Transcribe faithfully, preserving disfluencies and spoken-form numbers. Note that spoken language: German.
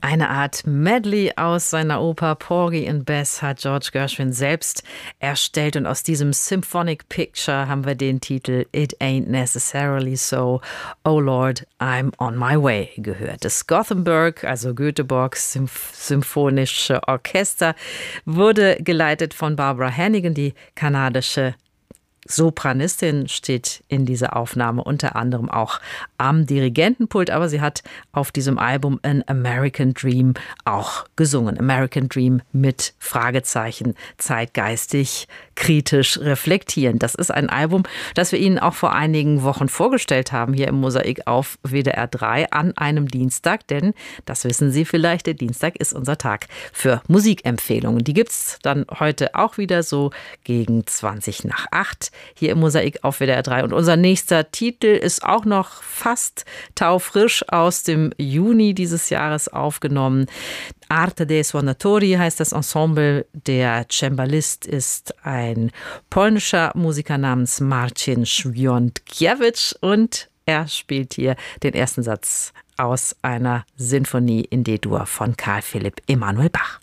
Eine Art Medley aus seiner Oper Porgy and Bess hat George Gershwin selbst erstellt und aus diesem Symphonic Picture haben wir den Titel It Ain't Necessarily So, Oh Lord, I'm on My Way gehört. Das Gothenburg, also Göteborgs Symph- Symphonische Orchester, wurde geleitet von Barbara Hannigan, die kanadische Sopranistin, steht in dieser Aufnahme unter anderem auch am Dirigentenpult, aber sie hat auf diesem Album An American Dream auch gesungen. American Dream mit Fragezeichen, zeitgeistig, kritisch reflektierend. Das ist ein Album, das wir Ihnen auch vor einigen Wochen vorgestellt haben, hier im Mosaik auf W D R drei an einem Dienstag, denn, das wissen Sie vielleicht, der Dienstag ist unser Tag für Musikempfehlungen. Die gibt's dann heute auch wieder so gegen zwanzig nach acht. Hier im Mosaik auf W D R drei. Und unser nächster Titel ist auch noch fast taufrisch aus dem Juni dieses Jahres aufgenommen. Arte dei Suonatori heißt das Ensemble. Der Cembalist ist ein polnischer Musiker namens Marcin Świątkiewicz und er spielt hier den ersten Satz aus einer Sinfonie in D-Dur von Karl Philipp Emanuel Bach.